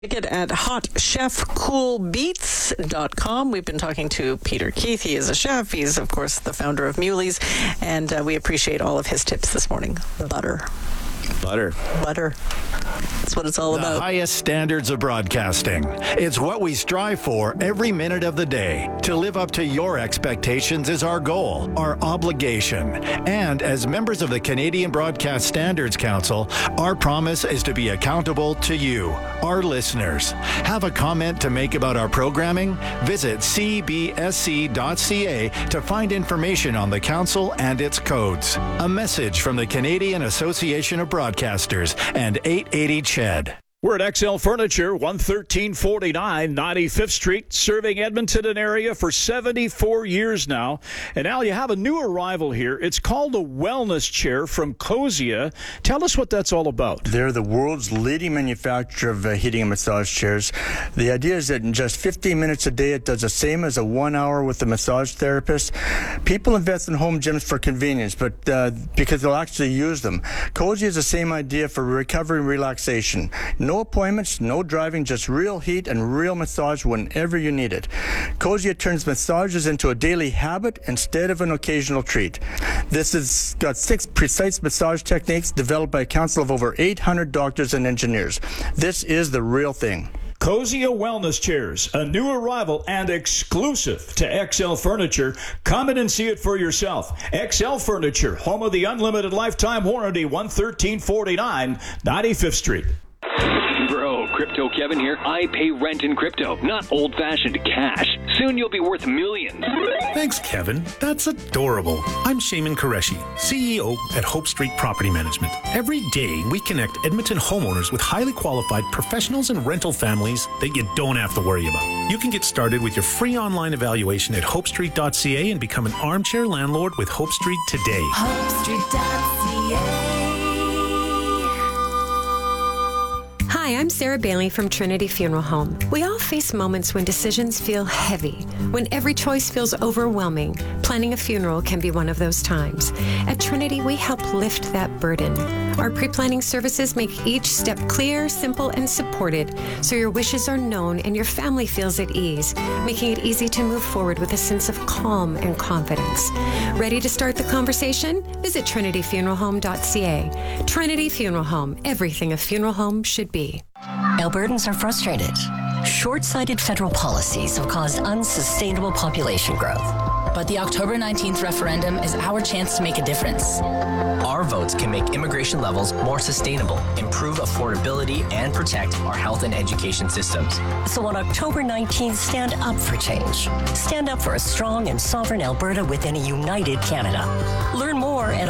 It at hotchefcoolbeats.com. We've been talking to Peter Keith. He is a chef. He's, of course, the founder of Muley's, and we appreciate all of his tips this morning. Butter. That's what it's all about. The highest standards of broadcasting. It's what we strive for every minute of the day. To live up to your expectations is our goal, our obligation. And as members of the Canadian Broadcast Standards Council, our promise is to be accountable to you, our listeners. Have a comment to make about our programming? Visit cbsc.ca to find information on the council and its codes. A message from the Canadian Association of Broadcasters and 880 CHED. We're at XL Furniture, 11349 95th Street, serving Edmonton and area for 74 years now. And Al, you have a new arrival here. It's called a wellness chair from Cosia. Tell us what that's all about. They're the world's leading manufacturer of heating and massage chairs. The idea is that in just 15 minutes a day, it does the same as a 1 hour with a massage therapist. People invest in home gyms for convenience, but because they'll actually use them. Cosia is the same idea for recovery and relaxation. No appointments, no driving, just real heat and real massage whenever you need it. Cosia turns massages into a daily habit instead of an occasional treat. This has got 6 precise massage techniques developed by a council of over 800 doctors and engineers. This is the real thing. Cosia Wellness Chairs, a new arrival and exclusive to XL Furniture. Come in and see it for yourself. XL Furniture, home of the unlimited lifetime warranty, 11349 95th Street. Bro, Crypto Kevin here. I pay rent in crypto, not old-fashioned cash. Soon you'll be worth millions. Thanks, Kevin. That's adorable. I'm Shaman Qureshi, CEO at Hope Street Property Management. Every day, we connect Edmonton homeowners with highly qualified professionals and rental families that you don't have to worry about. You can get started with your free online evaluation at hopestreet.ca and become an armchair landlord with Hope Street today. hopestreet.ca. Hi, I'm Sarah Bailey from Trinity Funeral Home. We all face moments when decisions feel heavy, when every choice feels overwhelming. Planning a funeral can be one of those times. At Trinity, we help lift that burden. Our pre-planning services make each step clear, simple, and supported, so your wishes are known and your family feels at ease, making it easy to move forward with a sense of calm and confidence. Ready to start the conversation? Visit trinityfuneralhome.ca. Trinity Funeral Home, everything a funeral home should be. Albertans are frustrated. Short-sighted federal policies have caused unsustainable population growth. But the October 19th referendum is our chance to make a difference. Our votes can make immigration levels more sustainable, improve affordability, and protect our health and education systems. So on October 19th, stand up for change. Stand up for a strong and sovereign Alberta within a united Canada. Learn more at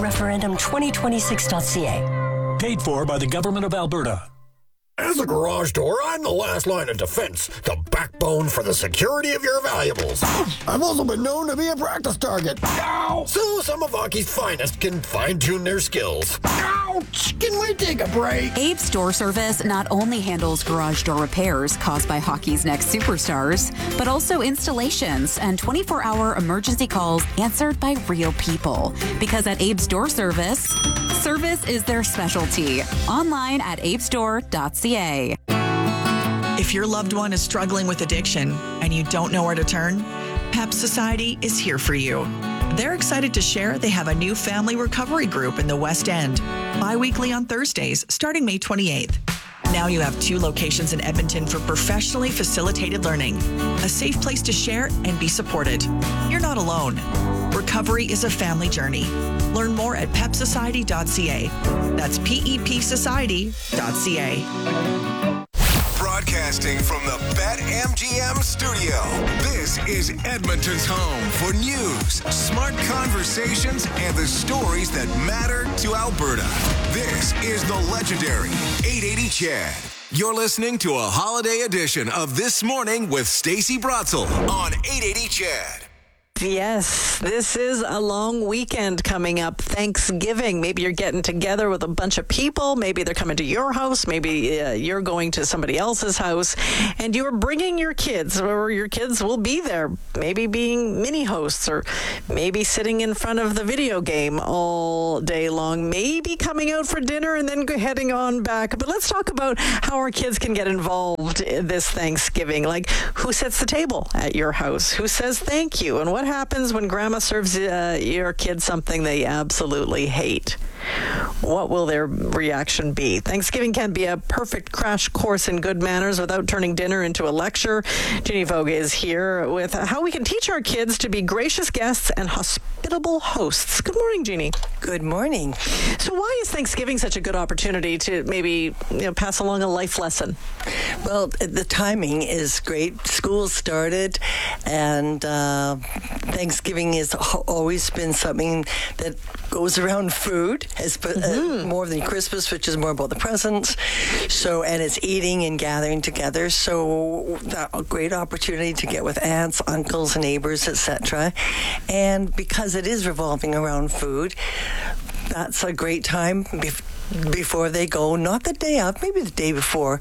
albertareferendum2026.ca. Paid for by the Government of Alberta. As a garage door, I'm the last line of defense, the backbone for the security of your valuables. I've also been known to be a practice target. Ow! So some of hockey's finest can fine-tune their skills. Ouch! Can we take a break? Abe's Door Service not only handles garage door repairs caused by hockey's next superstars, but also installations and 24-hour emergency calls answered by real people. Because at Abe's Door Service, service is their specialty. Online at abesdoor.ca. If your loved one is struggling with addiction and you don't know where to turn, PEP Society is here for you. They're excited to share they have a new family recovery group in the West End, bi-weekly on Thursdays, starting May 28th. Now you have 2 locations in Edmonton for professionally facilitated learning, a safe place to share and be supported. You're not alone. Recovery is a family journey. Learn more at pepsociety.ca. That's PEPsociety.ca. Broadcasting from the BetMGM studio, this is Edmonton's home for news, smart conversations, and the stories that matter to Alberta. This is the legendary 880 CHED. You're listening to a holiday edition of This Morning with Stacey Brotzel on 880 CHED. Yes, this is a long weekend coming up. Thanksgiving. Maybe you're getting together with a bunch of people. Maybe they're coming to your house. Maybe you're going to somebody else's house. And you're bringing your kids, or your kids will be there. Maybe being mini hosts, or maybe sitting in front of the video game all day long. Maybe coming out for dinner and then heading on back. But let's talk about how our kids can get involved this Thanksgiving. Like, who sets the table at your house? Who says thank you? And what happens when grandma serves your kids something they absolutely hate? What will their reaction be? Thanksgiving can be a perfect crash course in good manners without turning dinner into a lecture. Jeannie Vogue is here with how we can teach our kids to be gracious guests and hospitable hosts. Good morning, Jeannie. Good morning. So why is Thanksgiving such a good opportunity to maybe pass along a life lesson? Well, the timing is great. School started, and Thanksgiving has always been something that goes around food, more than Christmas, which is more about the presents. So, and it's eating and gathering together. So, a great opportunity to get with aunts, uncles, neighbors, etc. And because it is revolving around food, that's a great time before they go, not the day of, maybe the day before,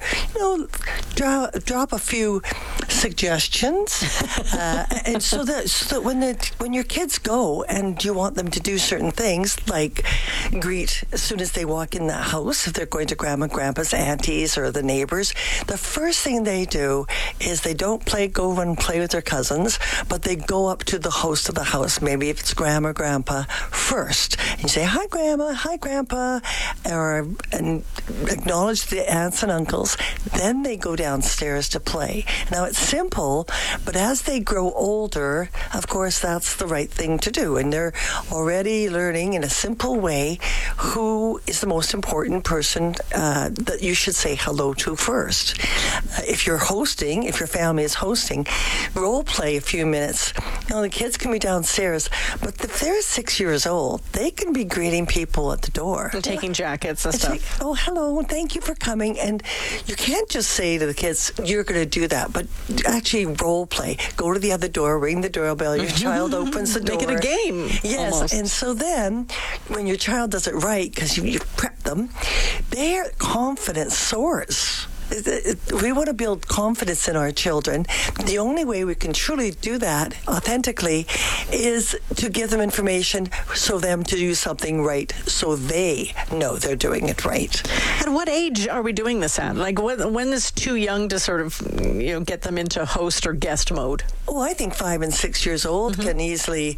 drop a few suggestions, and so that when your kids go and you want them to do certain things, like greet as soon as they walk in the house, if they're going to grandma, grandpa's, aunties, or the neighbors, the first thing they do is they don't go and play with their cousins, but they go up to the host of the house, maybe if it's grandma, grandpa, first, and say, hi, grandma, hi, grandpa, and acknowledge the aunts and uncles. Then they go downstairs to play. Now, it's simple, but as they grow older, of course, that's the right thing to do. And they're already learning in a simple way who is the most important person that you should say hello to first. If you're hosting, if your family is hosting, role play a few minutes. The kids can be downstairs, but if they're 6 years old, they can be greeting people at the door. And taking jackets and stuff. Like, oh, hello, thank you for coming. And you can't just say to the kids, you're going to do that, but actually role play. Go to the other door, ring the doorbell, your child opens the door. Make it a game. Yes, almost. And so then, when your child does it right, because you prepped them, their confidence soars. We want to build confidence in our children. The only way we can truly do that authentically is to give them information so them to do something right, so they know they're doing it right. At what age are we doing this at? Like, when is too young to sort of get them into host or guest mode? Oh, I think 5 and 6 years old can easily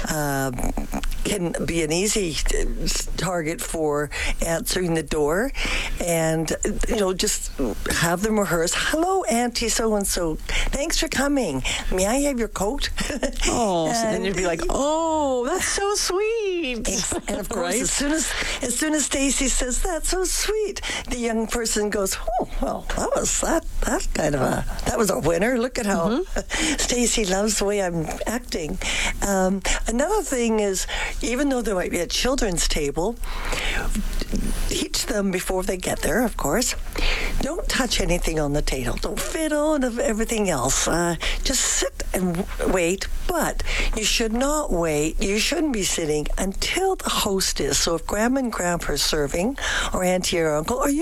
can be an easy target for answering the door, and just have them rehearse. Hello, Auntie so-and-so. Thanks for coming. May I have your coat? So then you'd be like, oh, that's so sweet. And of course, right? as soon as Stacy says, that's so sweet, the young person goes, oh, well, that was a winner. Look at how Stacy loves the way I'm acting. Another thing is, even though there might be a children's table, teach them before they get there, of course, don't touch anything on the table. Don't fiddle and everything else. Just sit and wait, but you should not wait. You shouldn't be sitting until the host is. So if grandma and grandpa are serving, or auntie or uncle, or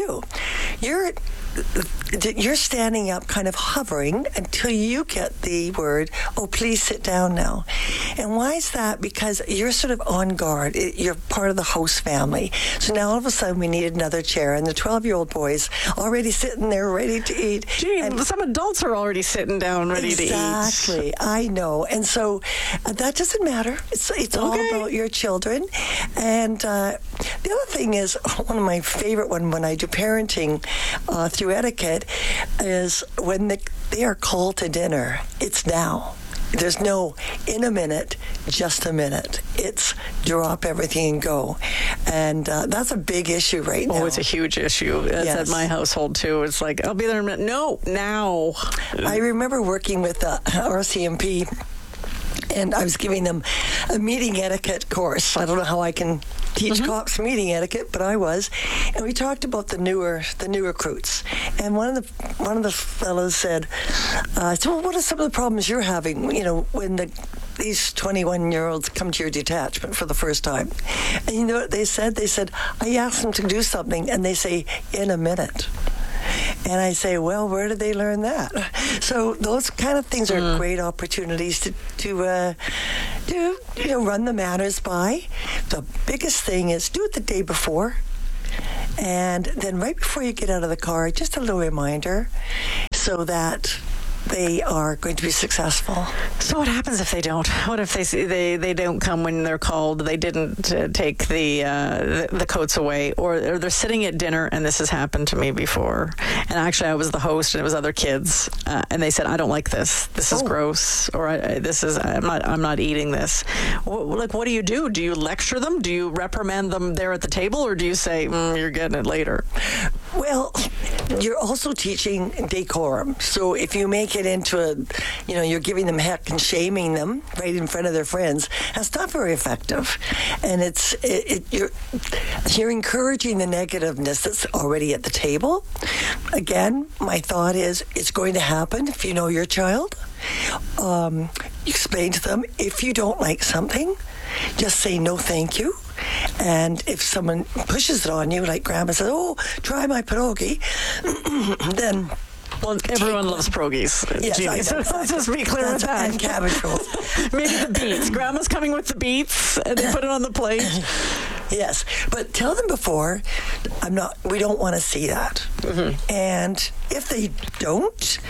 you're standing up, kind of hovering until you get the word, oh, please sit down now. And why is that? Because you're sort of on guard. You're part of the host family. So now all of a sudden we need another chair, and the 12-year-old boy's already sitting there ready to eat. Gee, and some adults are already sitting down ready to eat. Exactly. I know. And so that doesn't matter. It's all about your children. And the other thing is, one of my favorite when I do parenting through etiquette is when they are called to dinner. It's now. There's no in a minute, just a minute. It's drop everything and go. And that's a big issue right now. Oh, it's a huge issue. It's at my household, too. It's like, I'll be there in a minute. No, now. I remember working with RCMP, and I was giving them a meeting etiquette course. I don't know how I can teach cops meeting etiquette, but I was. And we talked about the new recruits. And one of the fellows said, so what are some of the problems you're having, when the these 21-year-olds come to your detachment for the first time. And you know what they said? They said, I asked them to do something, and they say, in a minute. And I say, well, where did they learn that? So those kind of things are great opportunities to run the manners by. The biggest thing is do it the day before. And then right before you get out of the car, just a little reminder so that they are going to be successful. So what happens if they don't? What if they don't come when they're called? They didn't take the coats away, or they're sitting at dinner, and this has happened to me before. And actually, I was the host, and it was other kids, and they said, "I don't like this. This is gross," or I'm not eating this." What do you do? Do you lecture them? Do you reprimand them there at the table, or do you say, "You're getting it later"? Well, you're also teaching decorum. So if you make it into you're giving them heck and shaming them right in front of their friends, that's not very effective. And you're encouraging the negativeness that's already at the table. Again, my thought is it's going to happen if you know your child. You explain to them, if you don't like something, just say no thank you. And if someone pushes it on you, like Grandma says, oh, try my pierogi, then... Well, everyone loves pierogies. Yes, let's just be clear with that. And cabbage rolls. Maybe the beets. Grandma's coming with the beets, and they put it on the plate. Yes, but tell them before, we don't want to see that. Mm-hmm. And if they don't,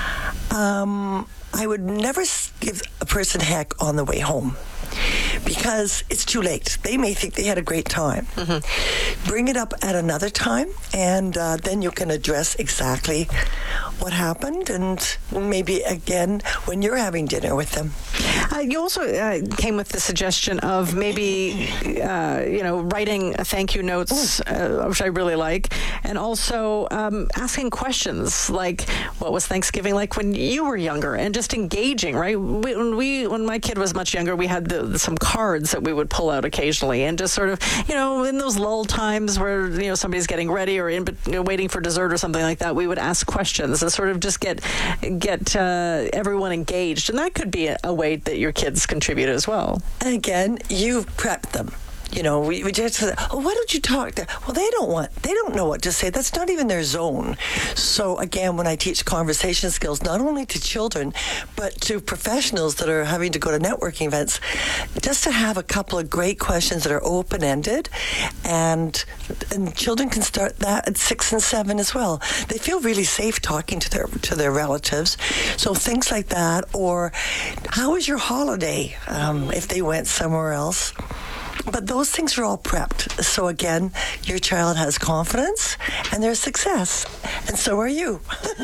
I would never give a person heck on the way home, because it's too late. They may think they had a great time. Mm-hmm. Bring it up at another time, and then you can address exactly what happened, and maybe again when you're having dinner with them. You also came with the suggestion of maybe, writing thank you notes, which I really like, and also asking questions like, what was Thanksgiving like when you were younger? And just engaging, right? When my kid was much younger, we had some cards that we would pull out occasionally, and just sort of, in those lull times where, somebody's getting ready or waiting for dessert or something like that, we would ask questions and sort of just get everyone engaged. And that could be a way that your kids contribute as well. And again, you've prepped them. We just said, oh, why don't you talk to... Well, they don't know what to say. That's not even their zone. So again, when I teach conversation skills, not only to children, but to professionals that are having to go to networking events, just to have a couple of great questions that are open-ended, and children can start that at 6 and 7 as well. They feel really safe talking to their relatives. So things like that, or how was your holiday if they went somewhere else? But those things are all prepped. So again, your child has confidence and there's success. And so are you.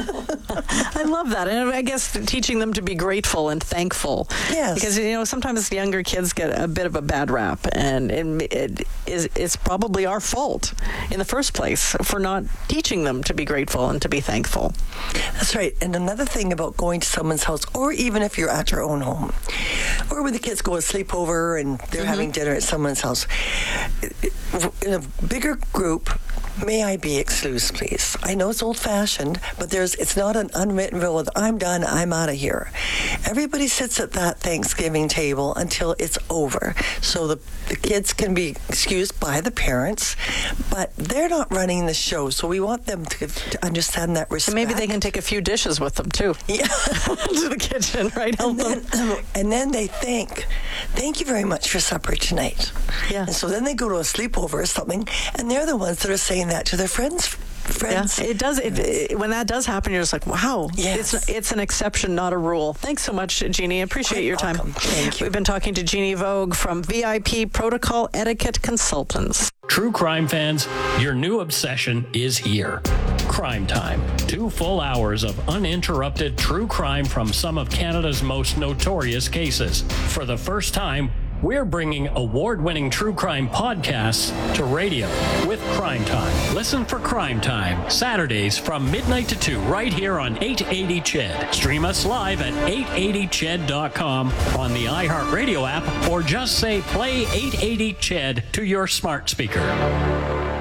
I love that. And I guess teaching them to be grateful and thankful. Yes. Because, sometimes younger kids get a bit of a bad rap. And it's probably our fault in the first place for not teaching them to be grateful and to be thankful. That's right. And another thing about going to someone's house, or even if you're at your own home, or when the kids go to sleepover and they're having dinner at someone's house, in a bigger group, may I be excused, please? I know it's old-fashioned, but it's not an unwritten rule of, I'm done, I'm out of here. Everybody sits at that Thanksgiving table until it's over. So the kids can be excused by the parents, but they're not running the show, so we want them to understand that respect. And maybe they can take a few dishes with them, too. Yeah. To the kitchen, right? And then they thank you very much for supper tonight. Yeah. And so then they go to a sleepover or something, and they're the ones that are saying that to their friends. Yeah, it does. When that does happen, you're just like, wow. Yes. It's an exception, not a rule. Thanks so much, Jeannie. I appreciate your time. Thank you. We've been talking to Jeannie Vogue from VIP Protocol Etiquette Consultants. True crime fans, your new obsession is here. Crime Time. 2 full hours of uninterrupted true crime from some of Canada's most notorious cases. For the first time, we're bringing award-winning true crime podcasts to radio with Crime Time. Listen for Crime Time, Saturdays from midnight to 2, right here on 880 CHED. Stream us live at 880ched.com on the iHeartRadio app, or just say play 880 CHED to your smart speaker.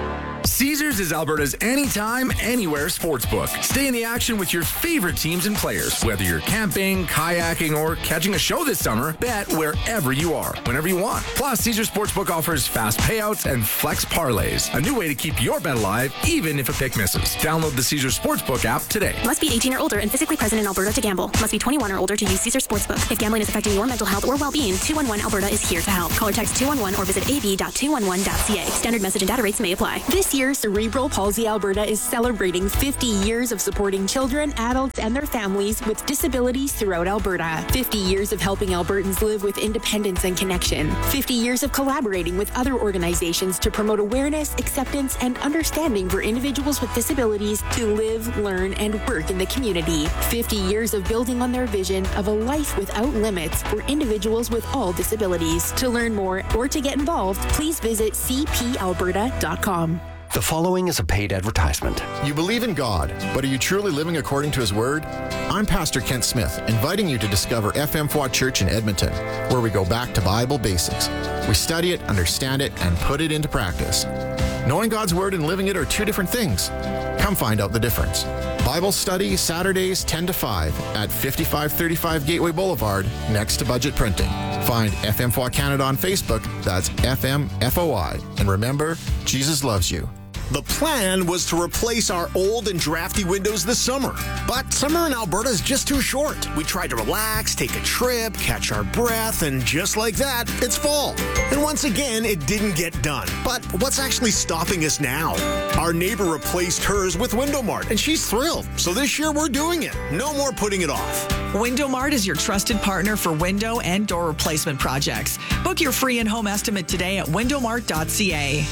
Caesars is Alberta's anytime, anywhere sportsbook. Stay in the action with your favorite teams and players. Whether you're camping, kayaking, or catching a show this summer, bet wherever you are, whenever you want. Plus, Caesars Sportsbook offers fast payouts and flex parlays, a new way to keep your bet alive, even if a pick misses. Download the Caesars Sportsbook app today. Must be 18 or older and physically present in Alberta to gamble. Must be 21 or older to use Caesars Sportsbook. If gambling is affecting your mental health or well-being, 211 Alberta is here to help. Call or text 211 or visit ab.211.ca. Standard message and data rates may apply. This year, Cerebral Palsy Alberta is celebrating 50 years of supporting children, adults, and their families with disabilities throughout Alberta. 50 years of helping Albertans live with independence and connection. 50 years of collaborating with other organizations to promote awareness, acceptance, and understanding for individuals with disabilities to live, learn, and work in the community. 50 years of building on their vision of a life without limits for individuals with all disabilities. To learn more or to get involved, please visit cpalberta.com. The following is a paid advertisement. You believe in God, but are you truly living according to His Word? I'm Pastor Kent Smith, inviting you to discover FM Foi Church in Edmonton, where we go back to Bible basics. We study it, understand it, and put it into practice. Knowing God's Word and living it are two different things. Come find out the difference. Bible study Saturdays 10 to 5 at 5535 Gateway Boulevard, next to Budget Printing. Find FM Foi Canada on Facebook. That's FM FOI. And remember, Jesus loves you. The plan was to replace our old and drafty windows this summer. But summer in Alberta is just too short. We tried to relax, take a trip, catch our breath, and just like that, it's fall. And once again, it didn't get done. But what's actually stopping us now? Our neighbor replaced hers with Window Mart, and she's thrilled. So this year, we're doing it. No more putting it off. Window Mart is your trusted partner for window and door replacement projects. Book your free in-home estimate today at windowmart.ca.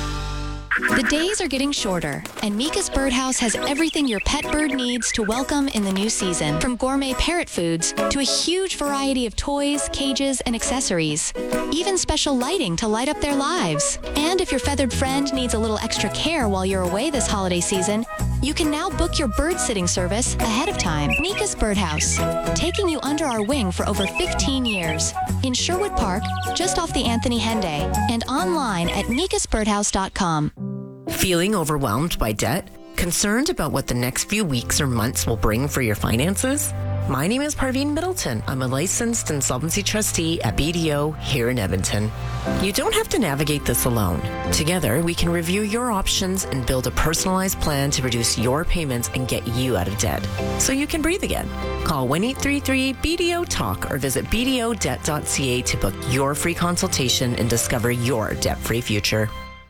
The days are getting shorter, and Mika's Birdhouse has everything your pet bird needs to welcome in the new season. From gourmet parrot foods to a huge variety of toys, cages, and accessories. Even special lighting to light up their lives. And if your feathered friend needs a little extra care while you're away this holiday season, you can now book your bird sitting service ahead of time. Mika's Birdhouse, taking you under our wing for over 15 years. In Sherwood Park, just off the Anthony Henday, and online at mikasbirdhouse.com. Feeling overwhelmed by debt? Concerned about what the next few weeks or months will bring for your finances? My name is Parveen Middleton. I'm a licensed insolvency trustee at BDO here in Edmonton. You don't have to navigate this alone. Together, we can review your options and build a personalized plan to reduce your payments and get you out of debt so you can breathe again. Call 1-833-BDO-TALK or visit bdodebt.ca to book your free consultation and discover your debt-free future.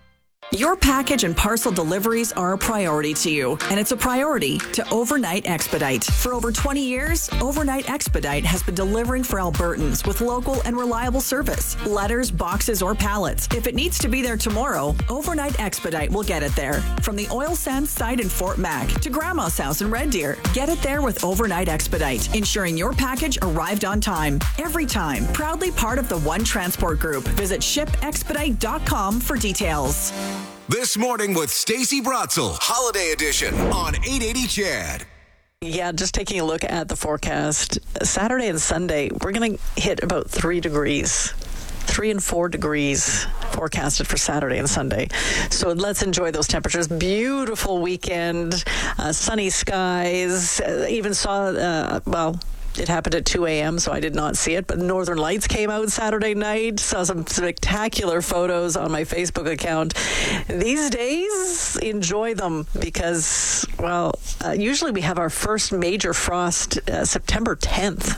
Your package and parcel deliveries are a priority to you, and it's a priority to Overnight Expedite. For over 20 years, Overnight Expedite has been delivering for Albertans with local and reliable service. Letters, boxes, or pallets. If it needs to be there tomorrow, Overnight Expedite will get it there. From the oil sands site in Fort Mac to Grandma's house in Red Deer, get it there with Overnight Expedite, ensuring your package arrived on time. Every time. Proudly part of the One Transport Group. Visit shipexpedite.com for details. This Morning with Stacey Brotzel, Holiday Edition on 880 CHED. Yeah, just taking a look at the forecast. Saturday and Sunday, we're going to hit about 3 degrees. 3 and 4 degrees forecasted for Saturday and Sunday. So let's enjoy those temperatures. Beautiful weekend, sunny skies. Even saw, it happened at 2 a.m., so I did not see it. But Northern Lights came out Saturday night. Saw some spectacular photos on my Facebook account. These days, enjoy them because, usually we have our first major frost September 10th,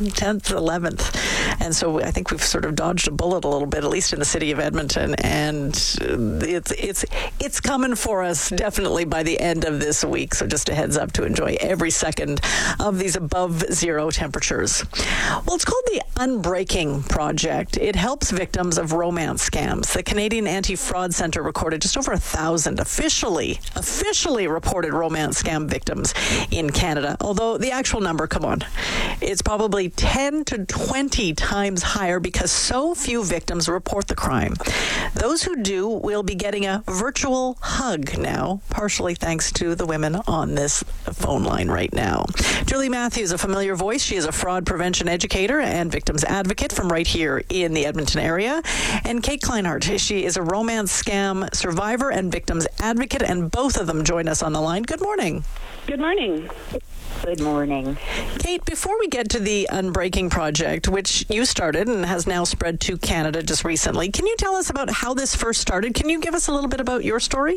11th. And so I think we've sort of dodged a bullet a little bit, at least in the city of Edmonton. And it's coming for us definitely by the end of this week. So just a heads up to enjoy every second of these above zero temperatures. Well, it's called the Unbreaking Project. It helps victims of romance scams. The Canadian Anti-Fraud Centre recorded just over 1,000 officially reported romance scam victims in Canada. Although the actual number, come on, it's probably 10 to 20 times times higher because so few victims report the crime. Those who do will be getting a virtual hug now, partially thanks to the women on this phone line right now. Julie Matthews, a familiar voice. She is a fraud prevention educator and victims advocate from right here in the Edmonton area. And Kate Kleinhardt, she is a romance scam survivor and victims advocate, and both of them join us on the line. Good morning. Good morning. Good morning. Kate, before we get to the Unbreaking Project, which you started and has now spread to Canada just recently, can you tell us about how this first started? Can you give us a little bit about your story?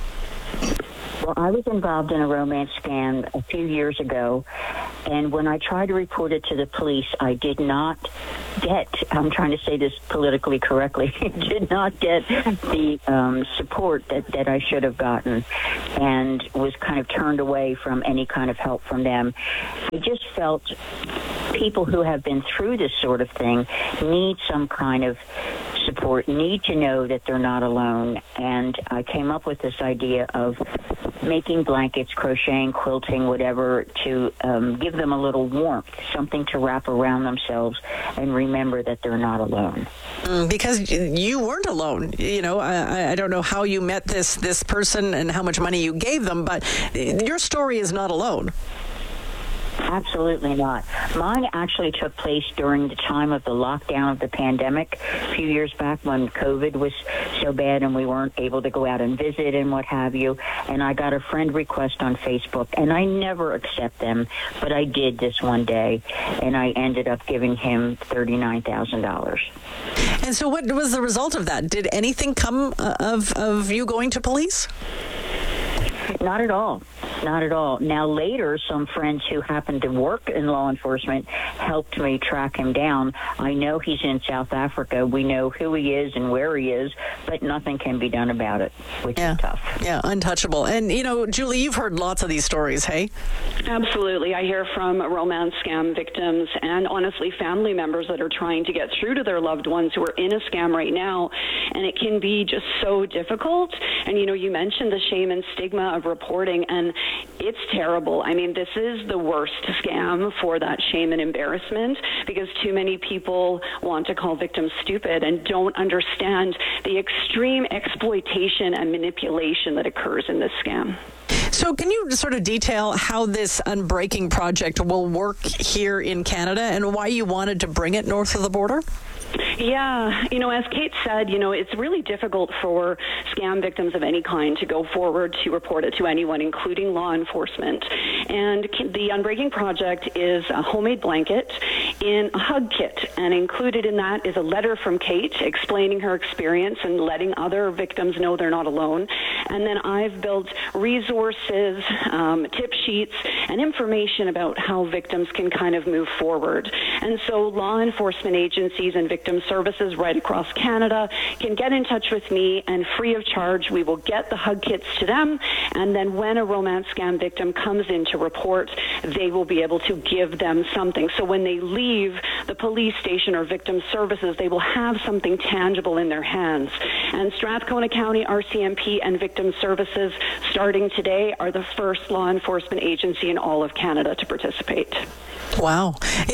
Well, I was involved in a romance scam a few years ago, and when I tried to report it to the police, I did not get, I'm trying to say this politically correctly, did not get the support that I should have gotten, and was kind of turned away from any kind of help from them. I just felt people who have been through this sort of thing need some kind of support, need to know that they're not alone. And I came up with this idea of making blankets, crocheting, quilting, whatever, to give them a little warmth, something to wrap around themselves and remember that they're not alone. Because you weren't alone. You know, I don't know how you met this person and how much money you gave them, but your story is not alone. Absolutely not. Mine actually took place during the time of the lockdown of the pandemic a few years back when COVID was so bad and we weren't able to go out and visit and what have you. And I got a friend request on Facebook, and I never accept them, but I did this one day, and I ended up giving him $39,000. And so what was the result of that? Did anything come of you going to police? Not at all. Not at all. Now, later, some friends who happened to work in law enforcement helped me track him down. I know he's in South Africa. We know who he is and where he is, but nothing can be done about it, which is tough. Yeah, untouchable. And, you know, Julie, you've heard lots of these stories, hey? Absolutely. I hear from romance scam victims and, honestly, family members that are trying to get through to their loved ones who are in a scam right now, and it can be just so difficult. And, you know, you mentioned the shame and stigma of reporting, and it's terrible. I mean, this is the worst scam for that shame and embarrassment, because too many people want to call victims stupid and don't understand the extreme exploitation and manipulation that occurs in this scam. So can you sort of detail how this Unbreaking Project will work here in Canada and why you wanted to bring it north of the border? Yeah, you know, as Kate said, you know, it's really difficult for scam victims of any kind to go forward to report it to anyone, including law enforcement. And the Unbreaking Project is a homemade blanket in a hug kit, and included in that is a letter from Kate explaining her experience and letting other victims know they're not alone. And then I've built resources, tip sheets, and information about how victims can kind of move forward. And so law enforcement agencies and victim services right across Canada can get in touch with me, and free of charge, we will get the hug kits to them. And then when a romance scam victim comes in to report, they will be able to give them something. So when they leave the police station or victim services, they will have something tangible in their hands. And Strathcona County RCMP and Victim Services, starting today, are the first law enforcement agency in all of Canada to participate. Wow.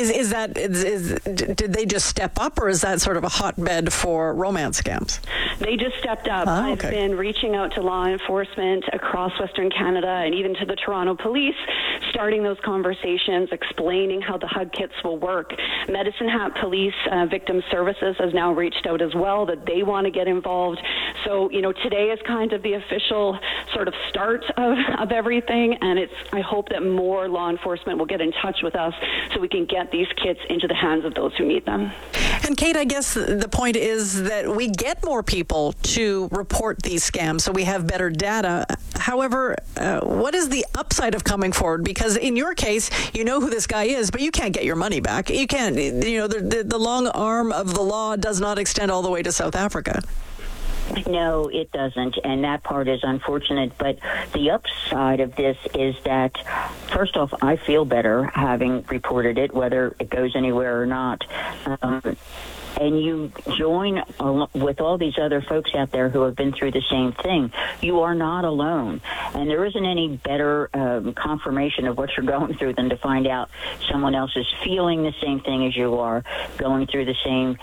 Did they just step up, or is that sort of a hotbed for romance scams? They just stepped up. I've been reaching out to law enforcement across Western Canada and even to the Toronto Police, starting those conversations, explaining how the hug kits will work. Medicine Hat Police Victim Services has now reached out as well that they want to get involved. So, you know, today is kind of the official sort of start of everything, and I hope that more law enforcement will get in touch with us so we can get these kits into the hands of those who need them. And Kate, I guess the point is that we get more people to report these scams, so we have better data. However, what is the upside of coming forward? Because in your case, you know who this guy is, but you can't get your money back. You can't, you know, the long arm of the law does not extend all the way to South Africa. No, it doesn't, and that part is unfortunate. But the upside of this is that, first off, I feel better having reported it, whether it goes anywhere or not. and you join with all these other folks out there who have been through the same thing, you are not alone. And there isn't any better confirmation of what you're going through than to find out someone else is feeling the same thing as you are, going through the same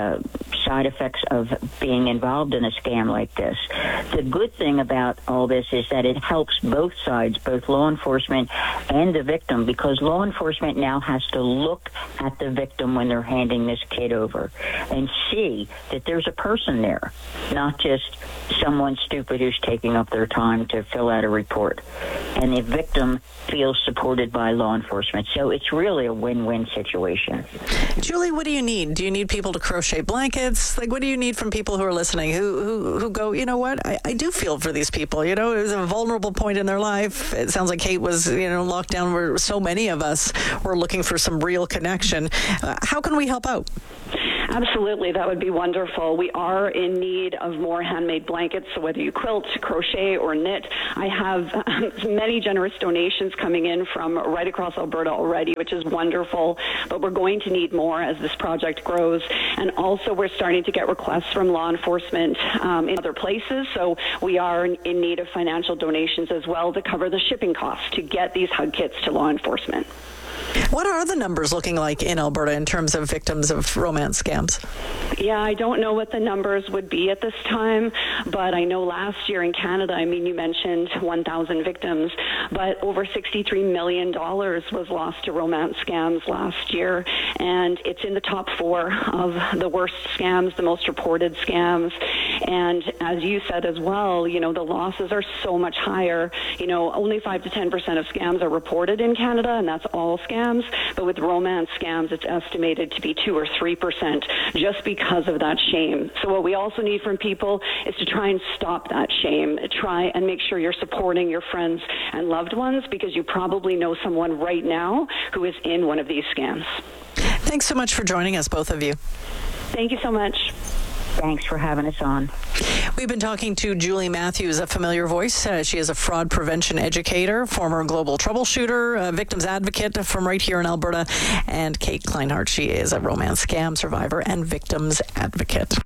side effects of being involved in a scam like this. The good thing about all this is that it helps both sides, both law enforcement and the victim, because law enforcement now has to look at the victim when they're handing this kid over and see that there's a person there, not just someone stupid who's taking up their time to fill out a report. And the victim feels supported by law enforcement. So it's really a win-win situation. Julie, what do you need? Do you need people to crochet blankets? Like, what do you need from people who are listening who go, you know what, I do feel for these people. You know, it was a vulnerable point in their life. It sounds like Kate was, locked down where so many of us were looking for some real connection. How can we help out? Absolutely, that would be wonderful. We are in need of more handmade blankets, so whether you quilt, crochet, or knit, I have many generous donations coming in from right across Alberta already, which is wonderful, but we're going to need more as this project grows. And also, we're starting to get requests from law enforcement in other places, so we are in need of financial donations as well to cover the shipping costs to get these hug kits to law enforcement. What are the numbers looking like in Alberta in terms of victims of romance scams? Yeah, I don't know what the numbers would be at this time, but I know last year in Canada, you mentioned 1,000 victims, but over $63 million was lost to romance scams last year, and it's in the top 4 of the worst scams, the most reported scams. And as you said as well, the losses are so much higher. Only 5 to 10% of scams are reported in Canada, and that's all scams. But with romance scams, it's estimated to be 2 or 3% just because of that shame. So what we also need from people is to try and stop that shame. Try and make sure you're supporting your friends and loved ones, because you probably know someone right now who is in one of these scams. Thanks so much for joining us, both of you. Thank you so much. Thanks for having us on. We've been talking to Julie Matthews, a familiar voice. She is a fraud prevention educator, former global troubleshooter, a victims advocate from right here in Alberta, and Kate Kleinhardt. She is a romance scam survivor and victims advocate.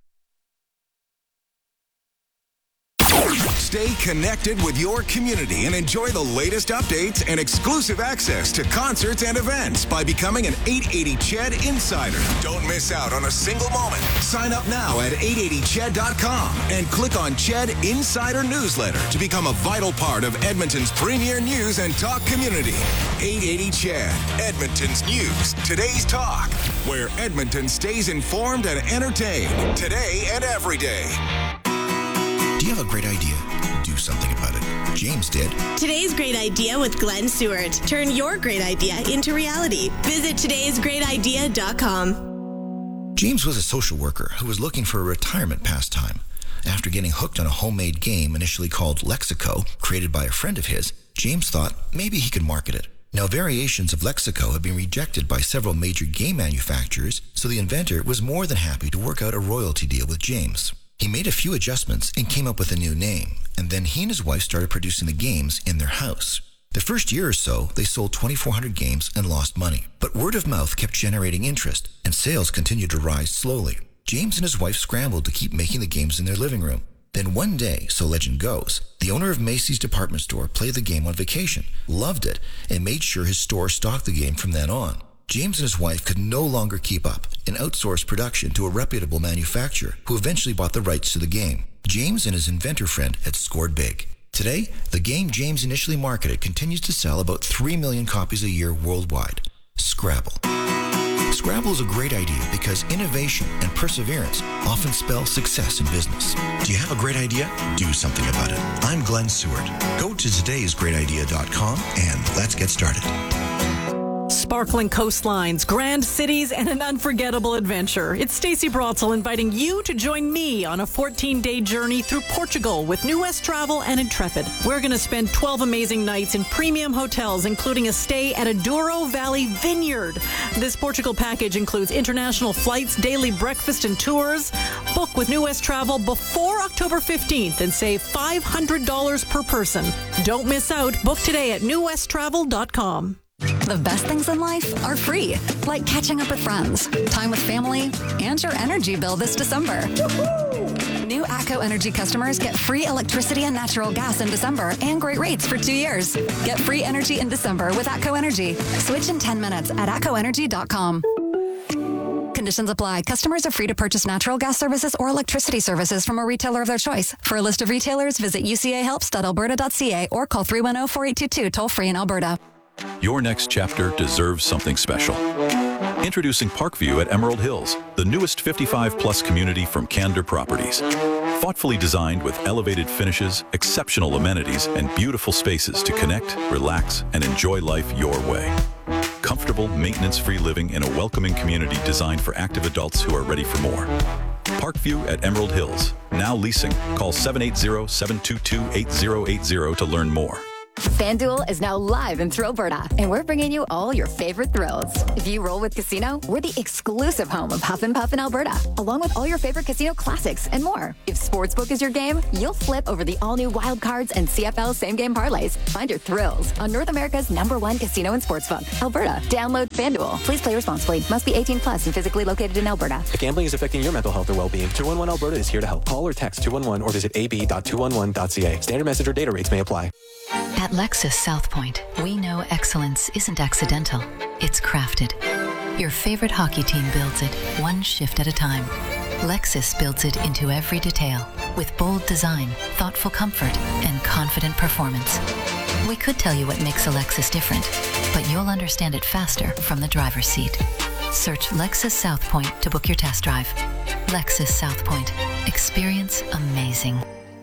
Stay connected with your community and enjoy the latest updates and exclusive access to concerts and events by becoming an 880 CHED Insider. Don't miss out on a single moment. Sign up now at 880ched.com and click on CHED Insider Newsletter to become a vital part of Edmonton's premier news and talk community. 880 CHED, Edmonton's news, today's talk, where Edmonton stays informed and entertained today and every day. Do you have a great idea? Do something about it. James did. Today's Great Idea with Glenn Seward. Turn your great idea into reality. Visit todaysgreatidea.com. James was a social worker who was looking for a retirement pastime. After getting hooked on a homemade game initially called Lexico, created by a friend of his, James thought maybe he could market it. Now, variations of Lexico have been rejected by several major game manufacturers, so the inventor was more than happy to work out a royalty deal with James. He made a few adjustments and came up with a new name, and then he and his wife started producing the games in their house. The first year or so, they sold 2,400 games and lost money. But word of mouth kept generating interest, and sales continued to rise slowly. James and his wife scrambled to keep making the games in their living room. Then one day, so legend goes, the owner of Macy's department store played the game on vacation, loved it, and made sure his store stocked the game from then on. James and his wife could no longer keep up and outsourced production to a reputable manufacturer who eventually bought the rights to the game. James and his inventor friend had scored big. Today, the game James initially marketed continues to sell about 3 million copies a year worldwide. Scrabble. Scrabble is a great idea because innovation and perseverance often spell success in business. Do you have a great idea? Do something about it. I'm Glenn Seward. Go to todaysgreatidea.com and let's get started. Sparkling coastlines, grand cities, and an unforgettable adventure. It's Stacey Brotzel inviting you to join me on a 14-day journey through Portugal with New West Travel and Intrepid. We're going to spend 12 amazing nights in premium hotels, including a stay at a Douro Valley Vineyard. This Portugal package includes international flights, daily breakfast, and tours. Book with New West Travel before October 15th and save $500 per person. Don't miss out. Book today at newwesttravel.com. The best things in life are free, like catching up with friends, time with family, and your energy bill this December. New ATCO Energy customers get free electricity and natural gas in December and great rates for 2 years. Get free energy in December with ATCO Energy. Switch in 10 minutes at atcoenergy.com. Conditions apply. Customers are free to purchase natural gas services or electricity services from a retailer of their choice. For a list of retailers, visit ucahelps.alberta.ca or call 310-4822 toll-free in Alberta. Your next chapter deserves something special. Introducing Parkview at Emerald Hills, the newest 55-plus community from Candor Properties. Thoughtfully designed with elevated finishes, exceptional amenities, and beautiful spaces to connect, relax, and enjoy life your way. Comfortable, maintenance-free living in a welcoming community designed for active adults who are ready for more. Parkview at Emerald Hills. Now leasing. Call 780-722-8080 to learn more. FanDuel is now live in Alberta, and we're bringing you all your favorite thrills. If you roll with Casino, we're the exclusive home of Huff and Puff in Alberta, along with all your favorite casino classics and more. If Sportsbook is your game, you'll flip over the all-new Wild Cards and CFL same-game parlays. Find your thrills on North America's #1 casino and sportsbook, Alberta. Download FanDuel. Please play responsibly. Must be 18 plus and physically located in Alberta. If gambling is affecting your mental health or well-being, 211 Alberta is here to help. Call or text 211 or visit ab.211.ca. Standard message or data rates may apply. At Lexus South Point, we know excellence isn't accidental, it's crafted. Your favorite hockey team builds it, one shift at a time. Lexus builds it into every detail, with bold design, thoughtful comfort, and confident performance. We could tell you what makes a Lexus different, but you'll understand it faster from the driver's seat. Search Lexus South Point to book your test drive. Lexus South Point. Experience amazing.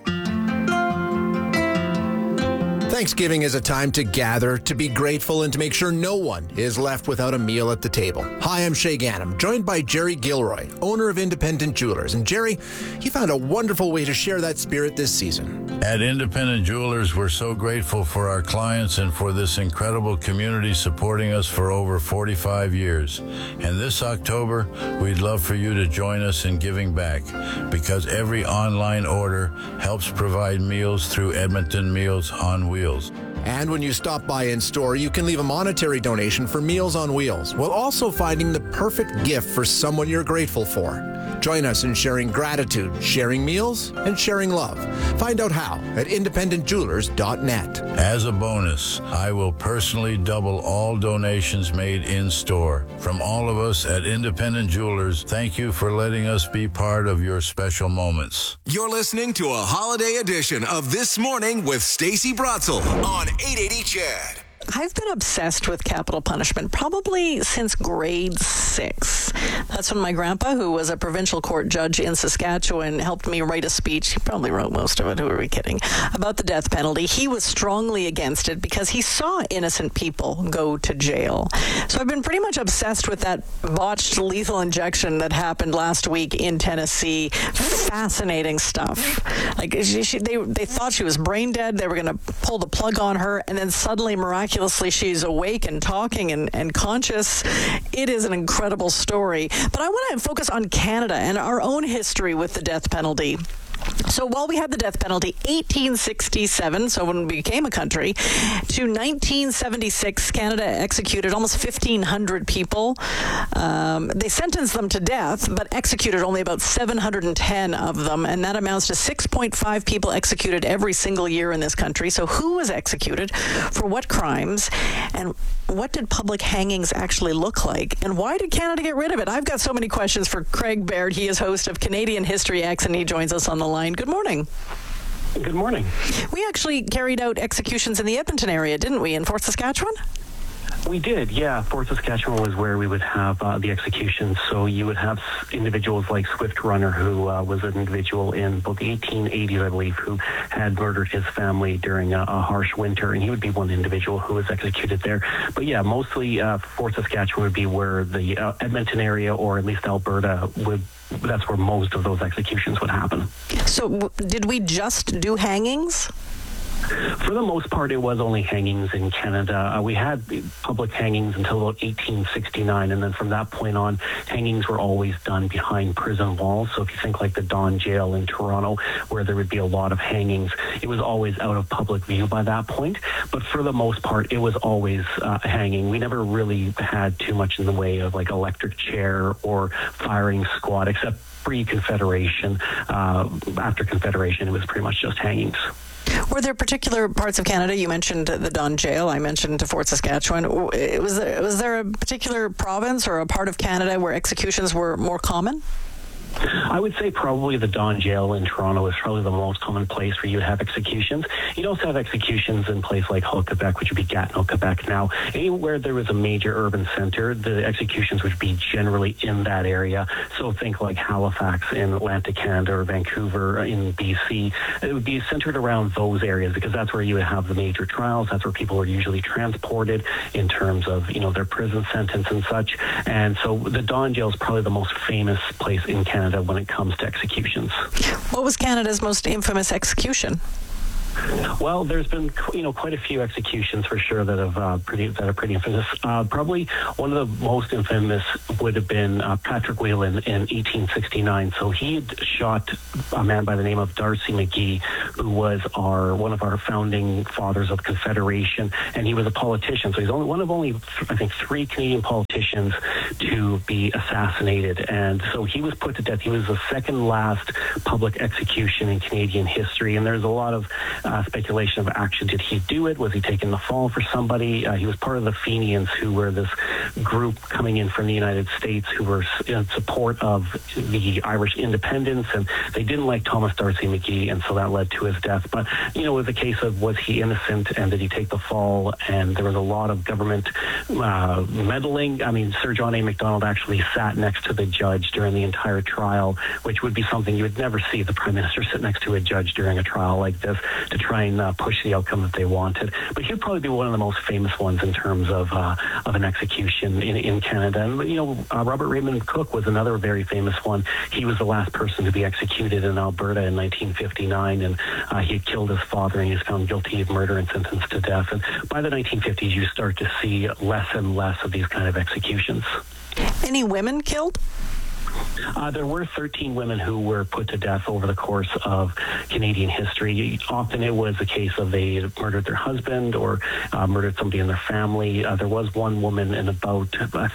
Thanksgiving is a time to gather, to be grateful, and to make sure no one is left without a meal at the table. Hi, I'm Shay Gannam, joined by Jerry Gilroy, owner of Independent Jewelers. And Jerry, you found a wonderful way to share that spirit this season. At Independent Jewelers, we're so grateful for our clients and for this incredible community supporting us for over 45 years. And this October, we'd love for you to join us in giving back, because every online order helps provide meals through Edmonton Meals on Wheels. And when you stop by in store, you can leave a monetary donation for Meals on Wheels, while also finding the perfect gift for someone you're grateful for. Join us in sharing gratitude, sharing meals, and sharing love. Find out how at independentjewelers.net. As a bonus, I will personally double all donations made in store. From all of us at Independent Jewelers, thank you for letting us be part of your special moments. You're listening to a holiday edition of This Morning with Stacey Brotzel on 880 CHED. I've been obsessed with capital punishment probably since grade 6. That's when my grandpa, who was a provincial court judge in Saskatchewan, helped me write a speech. He probably wrote most of it, who are we kidding, about the death penalty. He was strongly against it because he saw innocent people go to jail. So I've been pretty much obsessed with that botched lethal injection that happened last week in Tennessee. Fascinating stuff. Like they thought she was brain dead. They were going to pull the plug on her, and then suddenly, miraculously, she's awake and talking and conscious. It is an incredible story. But I want to focus on Canada and our own history with the death penalty. So while we had the death penalty, 1867, so when we became a country, to 1976, Canada executed almost 1,500 people. They sentenced them to death, but executed only about 710 of them, and that amounts to 6.5 people executed every single year in this country. So who was executed, for what crimes, and what did public hangings actually look like, and why did Canada get rid of it? I've got so many questions for Craig Baird. He is host of Canadian History X, and he joins us on the line. Good morning. Good morning. We actually carried out executions in the Edmonton area, didn't we, in Fort Saskatchewan? We did, yeah. Fort Saskatchewan was where we would have the executions. So you would have individuals like Swift Runner, who was an individual in about the 1880s, I believe, who had murdered his family during a harsh winter, and he would be one individual who was executed there. But yeah, mostly Fort Saskatchewan would be where the Edmonton area, or at least Alberta, that's where most of those executions would happen. So did we just do hangings? For the most part, it was only hangings in Canada. We had public hangings until about 1869, and then from that point on, hangings were always done behind prison walls. So if you think like the Don Jail in Toronto, where there would be a lot of hangings, it was always out of public view by that point. But for the most part, it was always a hanging. We never really had too much in the way of like electric chair or firing squad, except pre-Confederation. After Confederation, it was pretty much just hangings. Were there particular parts of Canada? You mentioned the Don Jail. I mentioned Fort Saskatchewan. Was there a particular province or a part of Canada where executions were more common? I would say probably the Don Jail in Toronto is probably the most common place where you would have executions. You'd also have executions in places like Hull, Quebec, which would be Gatineau, Quebec now. Anywhere there was a major urban center, the executions would be generally in that area. So think like Halifax in Atlantic Canada or Vancouver in BC. It would be centered around those areas because that's where you would have the major trials. That's where people are usually transported in terms of, their prison sentence and such. And so the Don Jail is probably the most famous place in Canada when it comes to executions. What was Canada's most infamous execution? Well, there's been quite a few executions for sure that are pretty infamous. Probably one of the most infamous would have been Patrick Whelan in 1869. So he had shot a man by the name of Darcy McGee, who was one of our founding fathers of Confederation, and he was a politician. So he's one of only I think 3 Canadian politicians to be assassinated, and so he was put to death. He was the second last public execution in Canadian history, and there's a lot of speculation of action. Did he do it? Was he taking the fall for somebody? He was part of the Fenians, who were this group coming in from the United States who were in support of the Irish independence, and they didn't like Thomas Darcy McGee, and so that led to his death. But, it was a case of was he innocent and did he take the fall? And there was a lot of government meddling. I mean, Sir John A. Macdonald actually sat next to the judge during the entire trial, which would be something you would never see the Prime Minister sit next to a judge during a trial like this to try and push the outcome that they wanted. But he'd probably be one of the most famous ones in terms of an execution in Canada. And, Robert Raymond Cook was another very famous one. He was the last person to be executed in Alberta in 1959, and he had killed his father, and he was found guilty of murder and sentenced to death. And by the 1950s, you start to see less and less of these kind of executions. Any women killed? There were 13 women who were put to death over the course of Canadian history. Often it was a case of they murdered their husband or murdered somebody in their family. There was one woman in about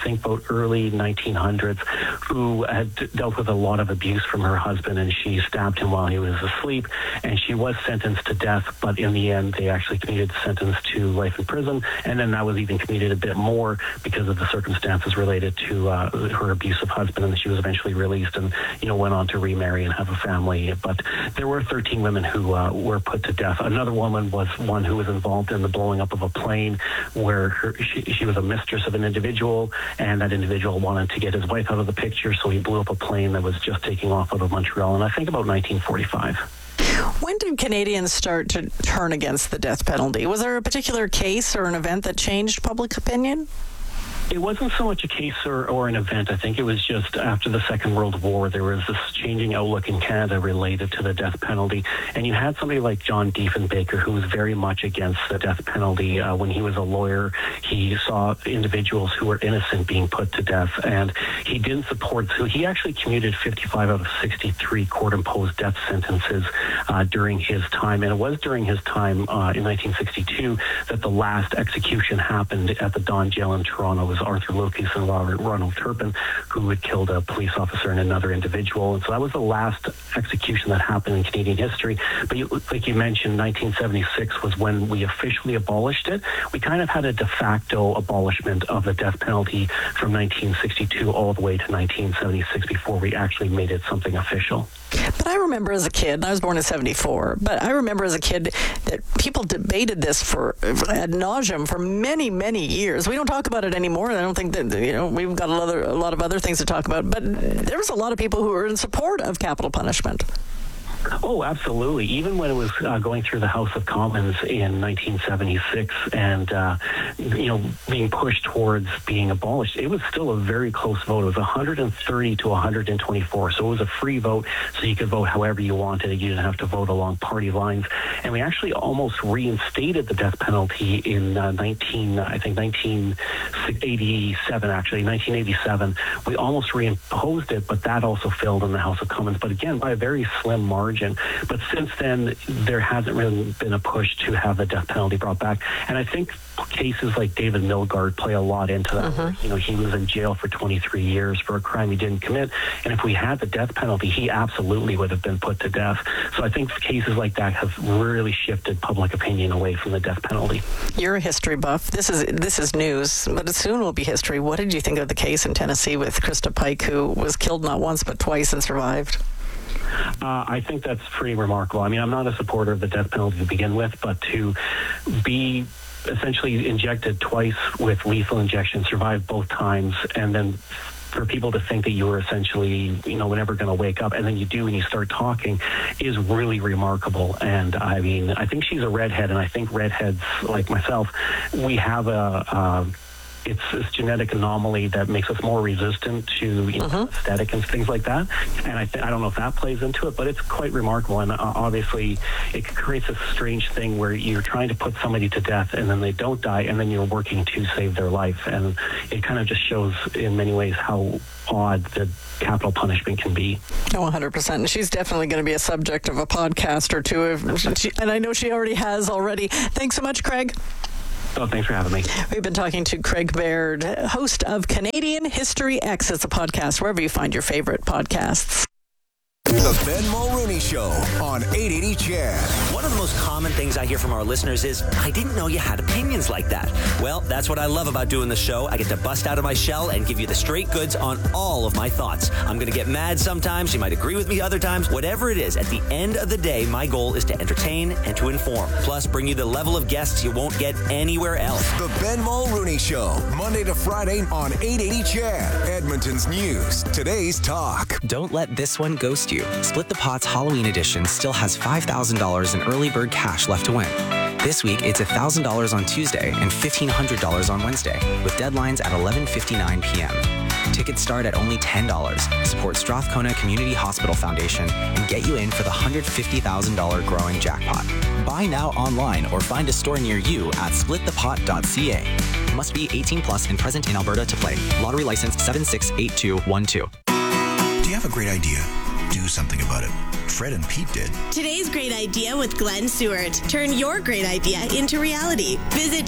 early 1900s who had dealt with a lot of abuse from her husband, and she stabbed him while he was asleep, and she was sentenced to death, but in the end they actually commuted the sentence to life in prison, and then that was even commuted a bit more because of the circumstances related to her abusive husband, and she was eventually released and went on to remarry and have a family. But there were 13 women who were put to death. Another woman was one who was involved in the blowing up of a plane where she was a mistress of an individual, and that individual wanted to get his wife out of the picture, so he blew up a plane that was just taking off out of Montreal, and I think about 1945. When did Canadians start to turn against the death penalty? Was there a particular case or an event that changed public opinion? It wasn't so much a case or an event. I think it was just after the Second World War, there was this changing outlook in Canada related to the death penalty. And you had somebody like John Diefenbaker, who was very much against the death penalty. When he was a lawyer, he saw individuals who were innocent being put to death, and he didn't support. So he actually commuted 55 out of 63 court-imposed death sentences during his time. And it was during his time in 1962 that the last execution happened at the Don Jail in Toronto. It was Arthur Lucas and Ronald Turpin, who had killed a police officer and another individual. And so that was the last execution that happened in Canadian history. But like you mentioned, 1976 was when we officially abolished it. We kind of had a de facto abolishment of the death penalty from 1962 all the way to 1976 before we actually made it something official. But I remember as a kid, and I was born in 74, but I remember as a kid that people debated this for ad nauseum for many, many years. We don't talk about it anymore. I don't think that, we've got a lot of other things to talk about, but there was a lot of people who were in support of capital punishment. Oh, absolutely. Even when it was going through the House of Commons in 1976 and, being pushed towards being abolished, it was still a very close vote. It was 130 to 124. So it was a free vote, so you could vote however you wanted. You didn't have to vote along party lines. And we actually almost reinstated the death penalty in 1987. We almost reimposed it, but that also failed in the House of Commons. But again, by a very slim margin. But since then, there hasn't really been a push to have the death penalty brought back. And I think cases like David Milgaard play a lot into that. Mm-hmm. He was in jail for 23 years for a crime he didn't commit. And if we had the death penalty, he absolutely would have been put to death. So I think cases like that have really shifted public opinion away from the death penalty. You're a history buff. This is news, but it soon will be history. What did you think of the case in Tennessee with Krista Pike, who was killed not once but twice and survived? I think that's pretty remarkable. I mean, I'm not a supporter of the death penalty to begin with, but to be essentially injected twice with lethal injection, survive both times, and then for people to think that you were essentially, never going to wake up, and then you do and you start talking, is really remarkable. And I mean, I think she's a redhead, and I think redheads like myself, we have it's this genetic anomaly that makes us more resistant to aesthetic and things like that. And I don't know if that plays into it, but it's quite remarkable. And obviously, it creates a strange thing where you're trying to put somebody to death and then they don't die, and then you're working to save their life. And it kind of just shows in many ways how odd the capital punishment can be. Oh, 100%. And she's definitely going to be a subject of a podcast or two. And I know she already has already. Thanks so much, Craig. Oh, thanks for having me. We've been talking to Craig Baird, host of Canadian History X. It's a podcast wherever you find your favorite podcasts. The Ben Mulrooney Show on 880 CHED. One of the most common things I hear from our listeners is, I didn't know you had opinions like that. Well, that's what I love about doing the show. I get to bust out of my shell and give you the straight goods on all of my thoughts. I'm going to get mad sometimes. You might agree with me other times. Whatever it is, at the end of the day, my goal is to entertain and to inform. Plus, bring you the level of guests you won't get anywhere else. The Ben Mulrooney Show, Monday to Friday on 880 CHED. Edmonton's news, today's talk. Don't let this one ghost you. Split the Pot's Halloween edition still has $5,000 in early bird cash left to win. This week, it's $1,000 on Tuesday and $1,500 on Wednesday, with deadlines at 11:59 p.m. Tickets start at only $10. Support Strathcona Community Hospital Foundation and get you in for the $150,000 growing jackpot. Buy now online or find a store near you at splitthepot.ca. Must be 18 plus and present in Alberta to play. Lottery license 768212. Do you have a great idea? Do something about it. Fred and Pete did. Today's Great Idea with Glenn Seward. Turn your great idea into reality. Visit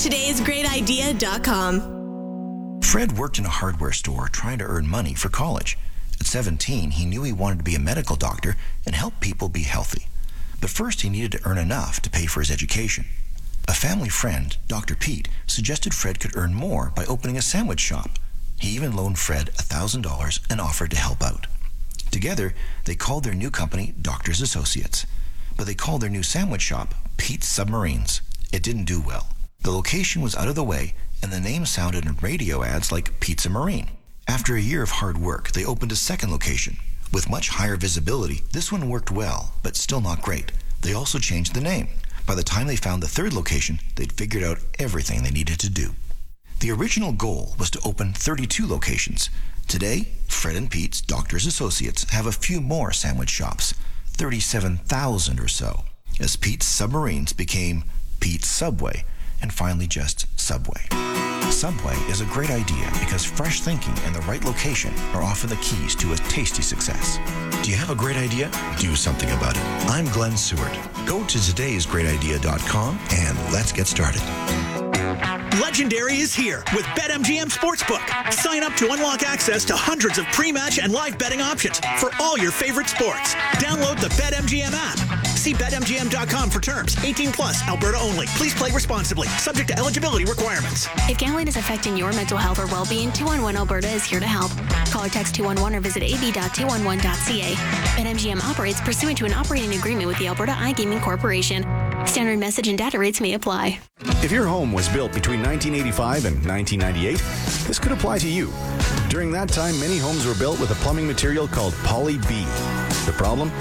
todaysgreatidea.com. Fred worked in a hardware store trying to earn money for college. At 17, he knew he wanted to be a medical doctor and help people be healthy. But first, he needed to earn enough to pay for his education. A family friend, Dr. Pete, suggested Fred could earn more by opening a sandwich shop. He even loaned Fred $1,000 and offered to help out. Together, they called their new company Doctors Associates, but they called their new sandwich shop Pete's Submarines. It didn't do well. The location was out of the way, and the name sounded in radio ads like Pizza Marine. After a year of hard work, they opened a second location. With much higher visibility, this one worked well, but still not great. They also changed the name. By the time they found the third location, they'd figured out everything they needed to do. The original goal was to open 32 locations. Today, Fred and Pete's Doctors Associates have a few more sandwich shops, 37,000 or so, as Pete's Submarines became Pete's Subway, and finally just Subway. Subway is a great idea because fresh thinking and the right location are often the keys to a tasty success. Do you have a great idea? Do something about it. I'm Glenn Seward. Go to todaysgreatidea.com and let's get started. Legendary is here with BetMGM Sportsbook. Sign up to unlock access to hundreds of pre-match and live betting options for all your favorite sports. Download the BetMGM app. See BetMGM.com for terms. 18 plus, Alberta only. Please play responsibly. Subject to eligibility requirements. If gambling is affecting your mental health or well-being, 211 Alberta is here to help. Call or text 211 or visit ab.211.ca. BetMGM operates pursuant to an operating agreement with the Alberta iGaming Corporation. Standard message and data rates may apply. If your home was built between 1985 and 1998, this could apply to you. During that time, many homes were built with a plumbing material called Poly B. The problem?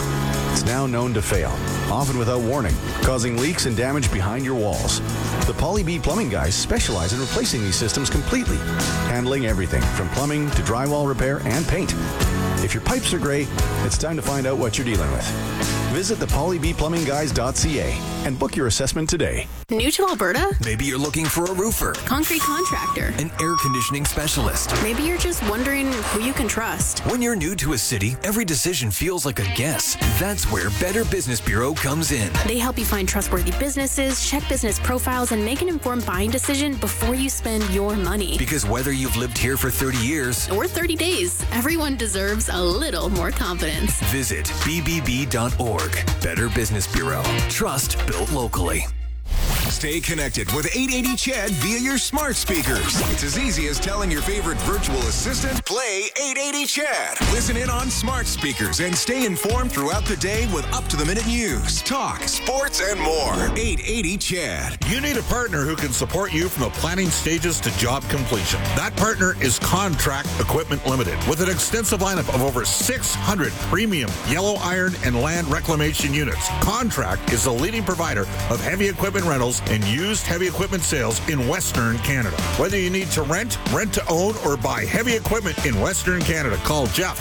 It's now known to fail, often without warning, causing leaks and damage behind your walls. The Poly B Plumbing guys specialize in replacing these systems completely, handling everything from plumbing to drywall repair and paint. If your pipes are gray, it's time to find out what you're dealing with. Visit thepolybplumbingguys.ca and book your assessment today. New to Alberta? Maybe you're looking for a roofer, Concrete contractor, an air conditioning specialist. Maybe you're just wondering who you can trust. When you're new to a city, every decision feels like a guess. That's where Better Business Bureau comes in. They help you find trustworthy businesses, check business profiles, and make an informed buying decision before you spend your money. Because whether you've lived here for 30 years or 30 days, everyone deserves a little more confidence. Visit bbb.org. Better Business Bureau. Trust built locally. Stay connected with 880 CHED via your smart speakers. It's as easy as telling your favorite virtual assistant, play 880 CHED. Listen in on smart speakers and stay informed throughout the day with up-to-the-minute news, talk, sports, and more. 880 CHED. You need a partner who can support you from the planning stages to job completion. That partner is Contract Equipment Limited, with an extensive lineup of over 600 premium yellow iron and land reclamation units. Contract is the leading provider of heavy equipment rentals and used heavy equipment sales in Western Canada. Whether you need to rent to own, or buy heavy equipment in Western Canada, call Jeff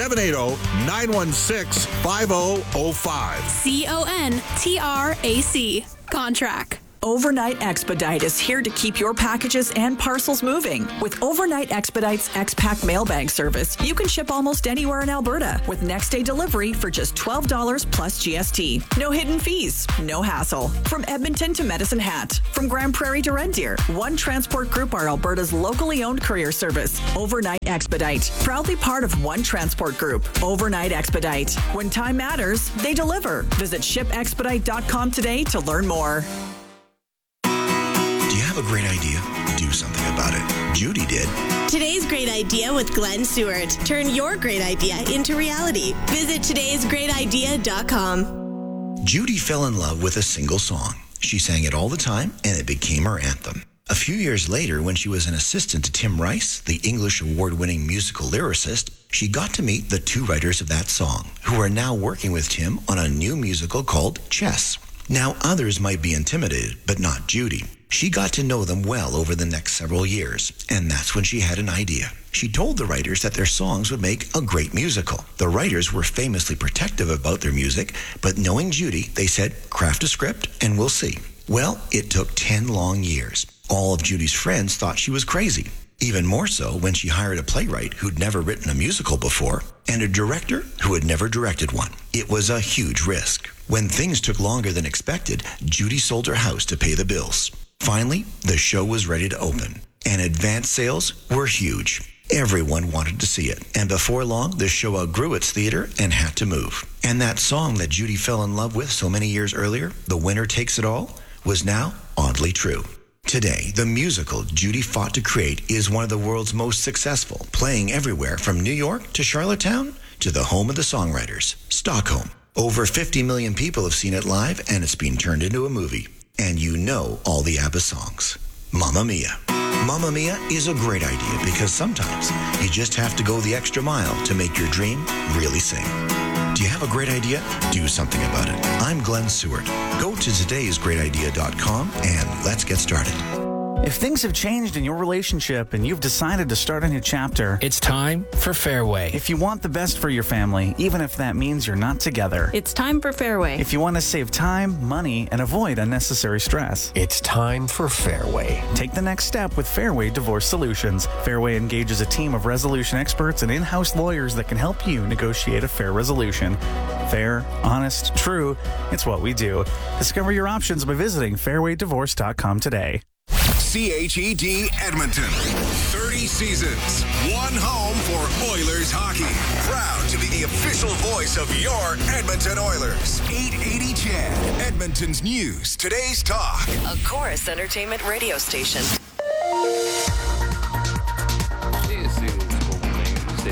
780-916-5005. CONTRAC. Contract. Overnight Expedite is here to keep your packages and parcels moving. With Overnight Expedite's X-Pack mailbag service, you can ship almost anywhere in Alberta with next-day delivery for just $12 plus GST. No hidden fees, no hassle. From Edmonton to Medicine Hat, from Grand Prairie to Red Deer, One Transport Group are Alberta's locally owned courier service. Overnight Expedite, proudly part of One Transport Group. Overnight Expedite. When time matters, they deliver. Visit shipexpedite.com today to learn more. Do you have a great idea? Do something about it. Judy did. Today's Great Idea with Glenn Seward. Turn your great idea into reality. Visit todaysgreatidea.com. Judy fell in love with a single song. She sang it all the time, and it became her anthem. A few years later, when she was an assistant to Tim Rice, the English award-winning musical lyricist, she got to meet the two writers of that song, who are now working with Tim on a new musical called Chess. Now, others might be intimidated, but not Judy. She got to know them well over the next several years, and that's when she had an idea. She told the writers that their songs would make a great musical. The writers were famously protective about their music, but knowing Judy, they said, craft a script and we'll see. Well, it took 10 long years. All of Judy's friends thought she was crazy. Even more so when she hired a playwright who'd never written a musical before and a director who had never directed one. It was a huge risk. When things took longer than expected, Judy sold her house to pay the bills. Finally, the show was ready to open, and advance sales were huge. Everyone wanted to see it, and before long, the show outgrew its theater and had to move. And that song that Judy fell in love with so many years earlier, The Winner Takes It All, was now oddly true. Today, the musical Judy fought to create is one of the world's most successful, playing everywhere from New York to Charlottetown to the home of the songwriters, Stockholm. Over 50 million people have seen it live, and it's been turned into a movie. And you know all the ABBA songs. Mamma Mia. Mamma Mia is a great idea because sometimes you just have to go the extra mile to make your dream really sing. Do you have a great idea? Do something about it. I'm Glenn Seward. Go to todaysgreatidea.com and let's get started. If things have changed in your relationship and you've decided to start a new chapter, it's time for Fairway. If you want the best for your family, even if that means you're not together, it's time for Fairway. If you want to save time, money, and avoid unnecessary stress, it's time for Fairway. Take the next step with Fairway Divorce Solutions. Fairway engages a team of resolution experts and in-house lawyers that can help you negotiate a fair resolution. Fair, honest, true, it's what we do. Discover your options by visiting fairwaydivorce.com today. CHED Edmonton. 30 seasons. One home for Oilers hockey. Proud to be the official voice of your Edmonton Oilers. 880 CHED. Edmonton's news. Today's talk. A Chorus Entertainment radio station. This is Global News. It is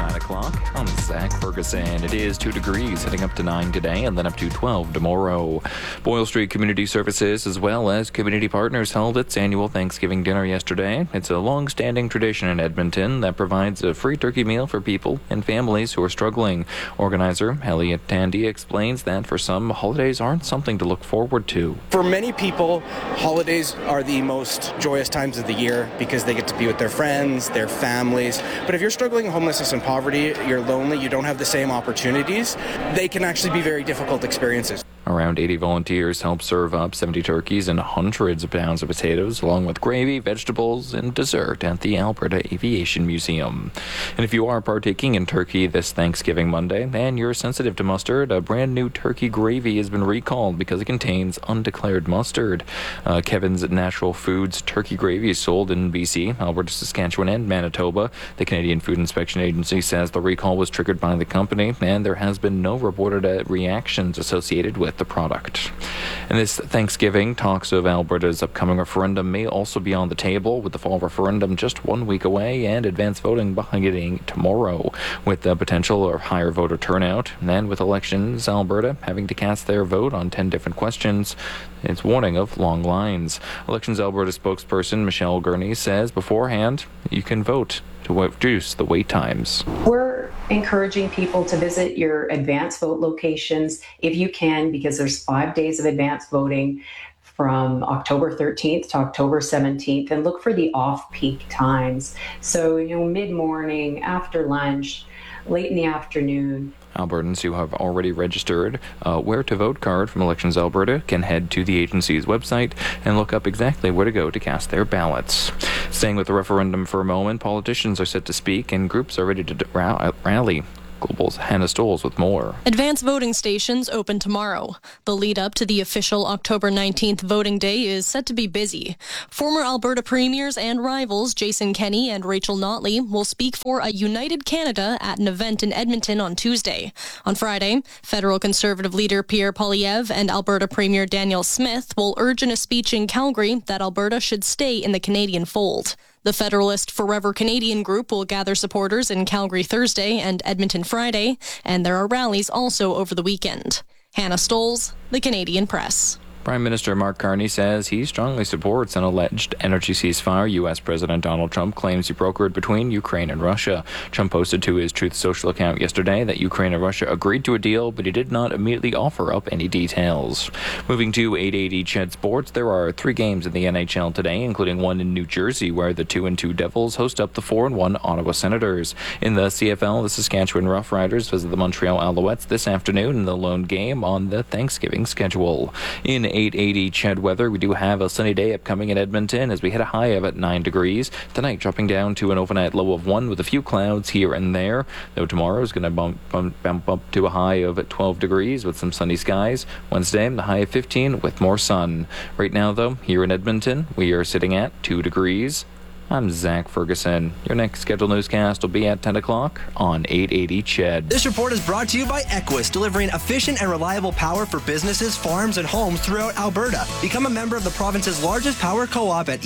9 o'clock. I'm Zach Ferguson. It is 2 degrees, heading up to 9 today and then up to 12 tomorrow. Boyle Street Community Services, as well as Community Partners, held its annual Thanksgiving dinner yesterday. It's a long-standing tradition in Edmonton that provides a free turkey meal for people and families who are struggling. Organizer Elliot Tandy explains that for some, holidays aren't something to look forward to. For many people, holidays are the most joyous times of the year because they get to be with their friends, their families. But if you're struggling with homelessness and poverty, you're lonely, you don't have the same opportunities, they can actually be very difficult experiences. Around 80 volunteers help serve up 70 turkeys and hundreds of pounds of potatoes, along with gravy, vegetables, and dessert at the Alberta Aviation Museum. And if you are partaking in turkey this Thanksgiving Monday and you're sensitive to mustard, a brand new turkey gravy has been recalled because it contains undeclared mustard. Kevin's Natural Foods turkey gravy is sold in BC, Alberta, Saskatchewan, and Manitoba. The Canadian Food Inspection Agency says the recall was triggered by the company, and there has been no reported reactions associated with the product. And this Thanksgiving, talks of Alberta's upcoming referendum may also be on the table, with the fall referendum just 1 week away and advance voting beginning tomorrow, with the potential of higher voter turnout. And with elections, Alberta having to cast their vote on 10 different questions, it's warning of long lines. Elections Alberta spokesperson Michelle Gurney says beforehand you can vote to reduce the wait times. We're encouraging people to visit your advance vote locations if you can, because there's 5 days of advance voting from October 13th to October 17th, and look for the off-peak times. So, mid-morning, after lunch, late in the afternoon. Albertans who have already registered Where to Vote card from Elections Alberta can head to the agency's website and look up exactly where to go to cast their ballots. Staying with the referendum for a moment, politicians are set to speak and groups are ready to rally. Global's Hannah Stoles with more. Advance voting stations open tomorrow. The lead up to the official October 19th voting day is set to be busy. Former Alberta premiers and rivals Jason Kenney and Rachel Notley will speak for a United Canada at an event in Edmonton on Tuesday. On Friday, federal Conservative leader Pierre Poilievre and Alberta Premier Danielle Smith will urge in a speech in Calgary that Alberta should stay in the Canadian fold. The Federalist Forever Canadian group will gather supporters in Calgary Thursday and Edmonton Friday, and there are rallies also over the weekend. Hannah Stoles, The Canadian Press. Prime Minister Mark Carney says he strongly supports an alleged energy ceasefire U.S. President Donald Trump claims he brokered between Ukraine and Russia. Trump posted to his Truth Social account yesterday that Ukraine and Russia agreed to a deal, but he did not immediately offer up any details. Moving to 880 Ched Sports, there are 3 games in the NHL today, including one in New Jersey, where the 2-2 Devils host up the 4-1 Ottawa Senators. In the CFL, the Saskatchewan Roughriders visit the Montreal Alouettes this afternoon in the lone game on the Thanksgiving schedule. In 880 Ched weather, we do have a sunny day upcoming in Edmonton as we hit a high of at 9 degrees. Tonight dropping down to an overnight low of 1 with a few clouds here and there. Though tomorrow is going to bump up to a high of 12 degrees with some sunny skies. Wednesday, the high of 15 with more sun. Right now, though, here in Edmonton, we are sitting at 2 degrees. I'm Zach Ferguson. Your next scheduled newscast will be at 10 o'clock on 880 Ched. This report is brought to you by Equus, delivering efficient and reliable power for businesses, farms, and homes throughout Alberta. Become a member of the province's largest power co-op at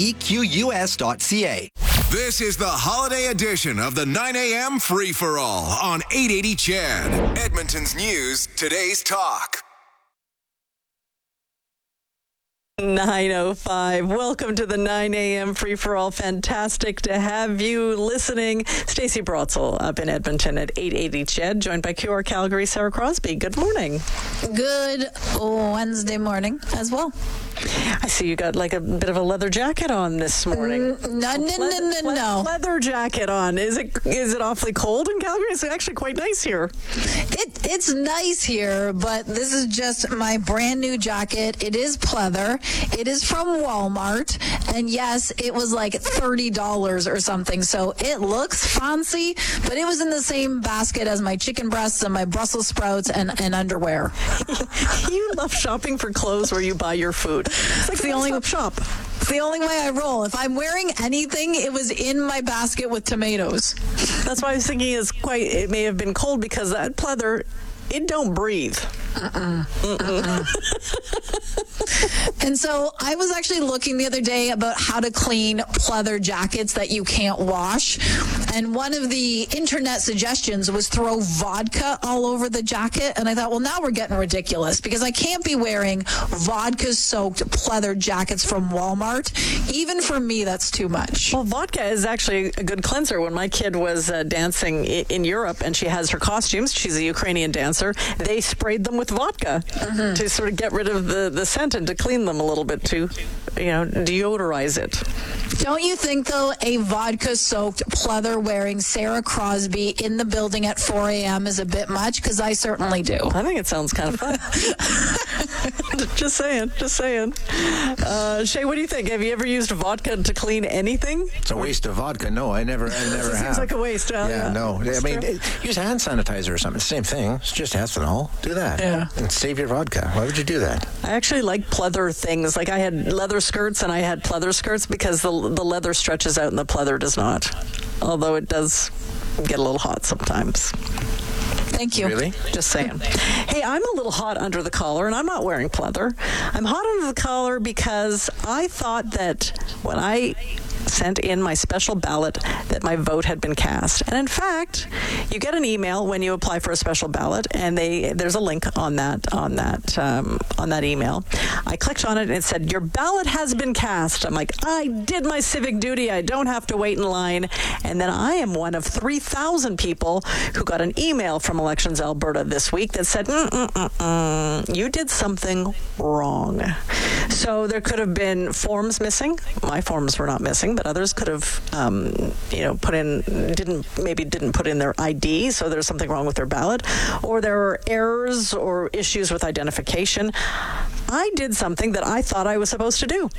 equs.ca. This is the holiday edition of the 9 a.m. Free-for-All on 880 Ched. Edmonton's news, today's talk. 9:05. Welcome to the 9 a.m. Free-for-All. Fantastic to have you listening. Stacey Brotzel up in Edmonton at 880 Ched, joined by QR Calgary, Sarah Crosby. Good morning. Good Wednesday morning as well. I see you got like a bit of a leather jacket on this morning. No. Leather jacket on. Is it awfully cold in Calgary? It's actually quite nice here. It's nice here, but this is just my brand new jacket. It is pleather. It is from Walmart. And yes, it was like $30 or something. So it looks fancy, but it was in the same basket as my chicken breasts and my Brussels sprouts and underwear. You love shopping for clothes where you buy your food. It's like the only shop. It's the only way I roll. If I'm wearing anything, it was in my basket with tomatoes. That's why I was thinking it may have been cold because that pleather, it don't breathe. And so I was actually looking the other day about how to clean pleather jackets that you can't wash. And one of the internet suggestions was throw vodka all over the jacket. And I thought, well, now we're getting ridiculous because I can't be wearing vodka-soaked pleather jackets from Walmart. Even for me, that's too much. Well, vodka is actually a good cleanser. When my kid was dancing in Europe and she has her costumes, she's a Ukrainian dancer, they sprayed them with vodka to sort of get rid of the scent and to clean them a little bit, to, deodorize it. Don't you think, though, a vodka-soaked pleather-wearing Sarah Crosby in the building at 4 a.m. is a bit much? Because I certainly do. I think it sounds kind of fun. Just saying. Shay, what do you think? Have you ever used vodka to clean anything? It's a waste of vodka. No, I never have. Seems like a waste. No. I mean, use hand sanitizer or something. Same thing. It's just ethanol. Do that. Yeah. And save your vodka. Why would you do that? I actually like pleather things. Like I had leather skirts and I had pleather skirts because the leather stretches out and the pleather does not. Although it does get a little hot sometimes. Thank you. Really? Just saying. Hey, I'm a little hot under the collar, and I'm not wearing pleather. I'm hot under the collar because I thought that when I sent in my special ballot that my vote had been cast. And in fact, you get an email when you apply for a special ballot, and there's a link on that email. I clicked on it, and it said, "Your ballot has been cast." I'm like, I did my civic duty. I don't have to wait in line. And then I am one of 3,000 people who got an email from Elections Alberta this week that said, you did something wrong. So there could have been forms missing. My forms were not missing, but others could have, didn't put in their ID, so there's something wrong with their ballot, or there were errors or issues with identification. I did something that I thought I was supposed to do.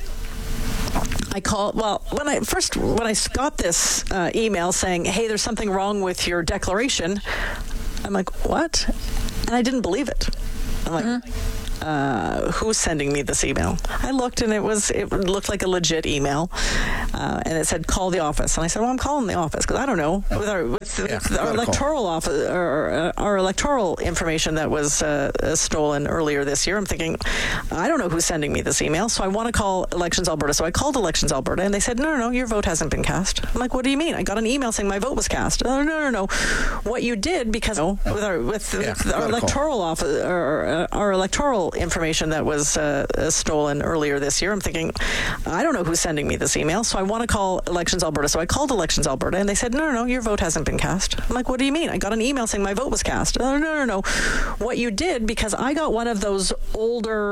When I got this email saying, "Hey, there's something wrong with your declaration," I'm like, "What?" And I didn't believe it. I'm like, who's sending me this email? I looked and it looked like a legit email, and it said call the office. And I said, well, I'm calling the office because I don't know with our electoral office or our electoral information that was stolen earlier this year. I'm thinking, I don't know who's sending me this email, so I want to call Elections Alberta. So I called Elections Alberta, and they said, no, your vote hasn't been cast. I'm like, what do you mean? I got an email saying my vote was cast. No. What you did, because with our electoral office or our electoral information that was stolen earlier this year. I'm thinking, I don't know who's sending me this email, so I want to call Elections Alberta. So I called Elections Alberta, and they said, no, your vote hasn't been cast. I'm like, what do you mean? I got an email saying my vote was cast. No. What you did, because I got one of those older